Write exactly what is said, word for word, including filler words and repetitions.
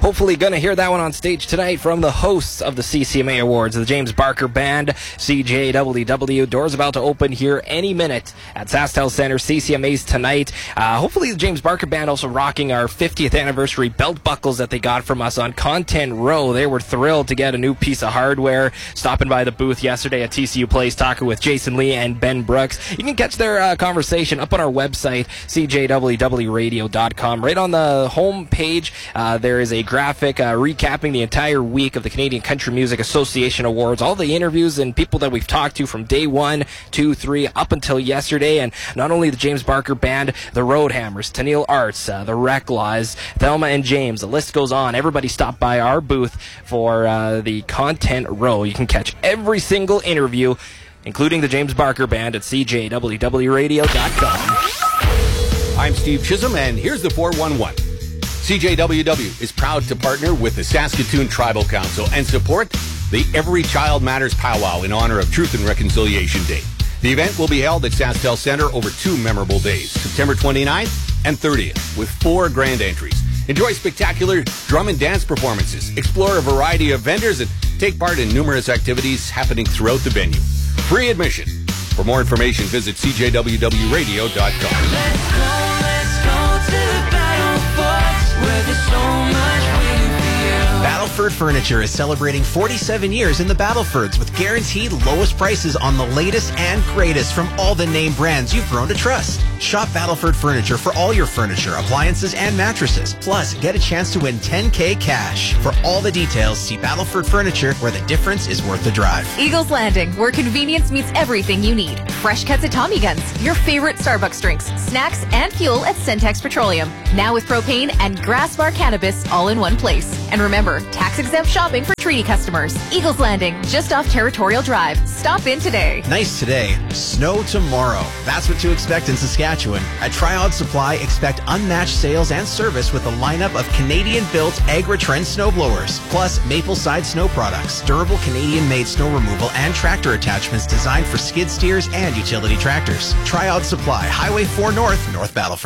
hopefully going to hear that one on stage tonight from the hosts of the C C M A Awards, the James Barker Band, C J W W. Doors about to open here any minute at SaskTel Center. C C M A's tonight. Uh, hopefully the James Barker Band also rocking our fiftieth anniversary belt buckles that they got from us on Content Row. They were thrilled to get a new piece of hardware. Stopping by the booth yesterday at T C U Place, talking with Jason Lee and Ben Brooks. You can catch their uh, conversation up on our website, C J W W radio dot com. Right on the home page, uh, there is a graphic uh, recapping the entire week of the Canadian Country Music Association Awards, all the interviews and people that we've talked to from day one, two, three, up until yesterday. And not only the James Barker Band, the Roadhammers, Tennille Arts, uh, the Recklaws, Thelma and James, the list goes on. Everybody stopped by our booth for uh, the Content Row. You can catch every single interview, including the James Barker Band, at C J W W radio dot com. I'm Steve Chisholm, and here's the four one one. C J W W is proud to partner with the Saskatoon Tribal Council and support the Every Child Matters Powwow in honor of Truth and Reconciliation Day. The event will be held at SaskTel Center over two memorable days, September twenty-ninth and thirtieth, with four grand entries. Enjoy spectacular drum and dance performances, explore a variety of vendors, and take part in numerous activities happening throughout the venue. Free admission. For more information, visit C J W W radio dot com. Let's go, let's go to the battle forts where there's so much waiting for you. Battleford Furniture is celebrating forty-seven years in the Battlefords with guaranteed lowest prices on the latest and greatest from all the name brands you've grown to trust. Shop Battleford Furniture for all your furniture, appliances, and mattresses. Plus, get a chance to win ten K cash. For all the details, see Battleford Furniture, where the difference is worth the drive. Eagles Landing, where convenience meets everything you need. Fresh cuts of Tommy Guns, your favorite Starbucks drinks, snacks, and fuel at Centex Petroleum. Now with propane and Grassbar Cannabis all in one place. And remember, tax-exempt shopping for treaty customers. Eagles Landing, just off Territorial Drive. Stop in today. Nice today, snow tomorrow. That's what to expect in Saskatchewan. At Triod Supply, expect unmatched sales and service with a lineup of Canadian-built Agri-Trend snowblowers, plus Mapleside snow products, durable Canadian-made snow removal, and tractor attachments designed for skid steers and utility tractors. Triod Supply, Highway four North, North Battleford.